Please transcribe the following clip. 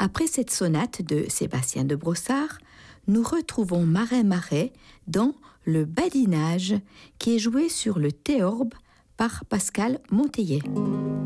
Après cette sonate de Sébastien de Brossard, nous retrouvons Marais-Marais dans le badinage qui est joué sur le théorbe par Pascal Monteillet.